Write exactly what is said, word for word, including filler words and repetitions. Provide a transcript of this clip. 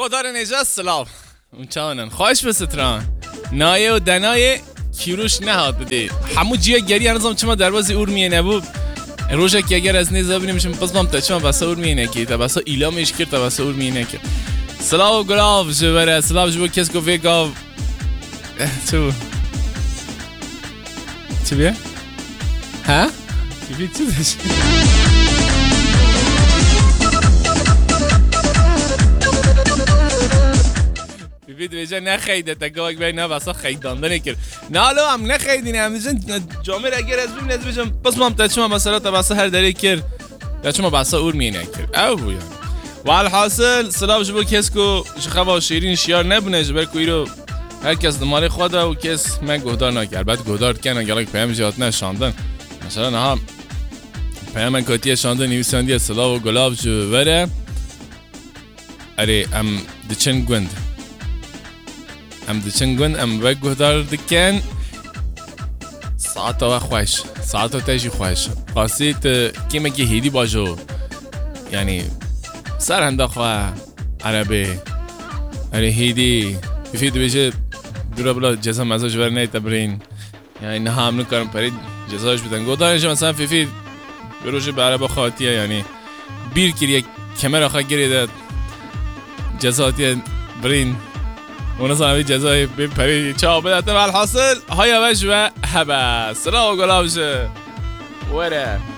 گودار نجات سلاف اون چانن خواهش بستران نایه و دنایه کیروش نهاد بده همو جیه گری هنوزم چما دروازی اور میه نبود روشه که اگر از نیزا بینیمشم پس بام تا چما بسا اور میه نکی تا بسا ایلامش کرد تا بسا اور میه نکی سلاو گلاو جبره سلاو جبو کس کو ویگاو تو چی بیه؟ ها؟ چی بیه چی داشت؟ ببید ویجا نخیده تا گاهی بایی نه بسا خیدانده نکرد نه لو هم نخیدینه هم دیجن جامعه اگر از بیم نزد بشم پس ما هم تا چما بسا تا بسا هر داری کرد تا چما بسا اور میه نکرد او بویان و الحاصل سلاو جبو کس کو شخوا شیرین شیار نبونه جبر کوی رو هر کس دماره خود و کس من گهدار نکرد بعد گهدار کنن گلک پیام جهات نشاندن مثلا ها پیام کاتیه شاندن نویسندی سلاو و گلاب جو وره اره ام دچن گوند ام دچن گوند ام و گهدار دکن ساعت و خوش ساعت و تیجی خوش خاصیت کیمه که هیدی باجو یعنی سر هندخ و عربی اره هیدی بفید بیشه دورا بلا جزا مزاج ورنه تبرین یعنی نه هم نکارم پرید جزاش بدن گودانش مثلا فیفی بروش به عربا خواهتیه یعنی بیر کریه کمر آخوا گریده جزاتیه برین اون اصلا همی جزای بین پرید چاو بدته و الحاصل های وش و هبه سلام و گلابشه وره